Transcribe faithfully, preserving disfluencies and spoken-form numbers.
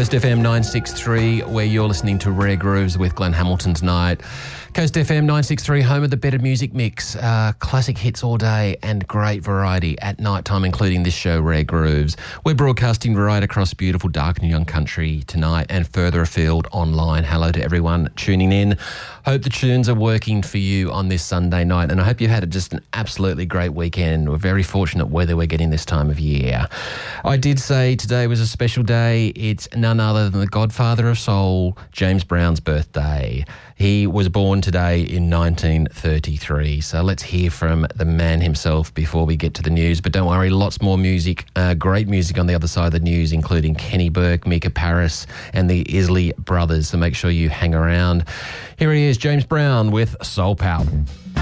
Coast F M nine sixty-three, where you're listening to Rare Grooves with Glenn Hamilton tonight. Coast F M nine sixty-three, home of the better music mix. Uh, classic hits all day and great variety at night time, including this show, Rare Grooves. We're broadcasting right across beautiful Dark and Young Country tonight and further afield online. Hello to everyone tuning in. Hope the tunes are working for you on this Sunday night, and I hope you had just an absolutely great weekend. We're very fortunate weather we're getting this time of year. I did say today was a special day. It's none other than the godfather of soul, James Brown's birthday. He was born today in nineteen thirty-three. So let's hear from the man himself before we get to the news. But don't worry, lots more music, uh, great music on the other side of the news, including Kenny Burke, Mika Paris and the Isley Brothers. So make sure you hang around. Here he is, James Brown with Soul Power.